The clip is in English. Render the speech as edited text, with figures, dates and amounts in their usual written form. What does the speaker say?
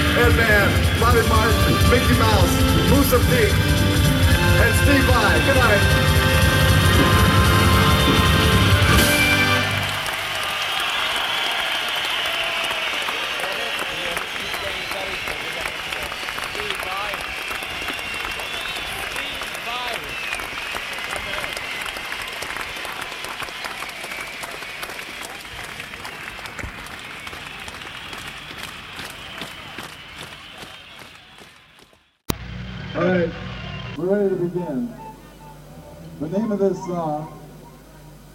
Ed Man, Bobby Martin, Mickey Mouse, Musa Pete, and Steve Vai. Good night. All right, we're ready to begin. The name of this song